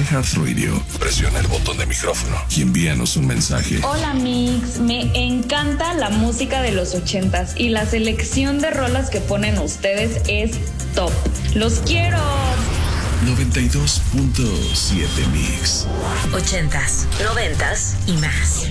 iHeartRadio, presiona el botón de micrófono y envíanos un mensaje. Hola Mix, me encanta la música de los 80s y la selección de rolas que ponen ustedes es top. ¡Los quiero! 92.7 Mix. 80s, 90s y más.